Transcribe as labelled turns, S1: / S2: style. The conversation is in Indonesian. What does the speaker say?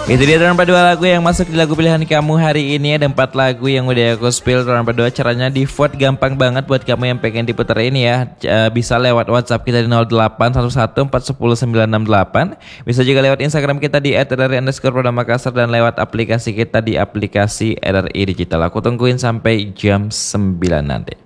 S1: Itu dia beberapa dua lagu yang masuk di lagu pilihan kamu hari ini. Ada 4 lagu yang udah aku spill. Beberapa dua caranya di vote gampang banget buat kamu yang pengen diputar ini ya. Bisa lewat WhatsApp kita di 0811410968. Bisa juga lewat Instagram kita di @rri_Makassar dan lewat aplikasi kita di aplikasi RRI Digital. Aku tungguin sampai jam 9 nanti.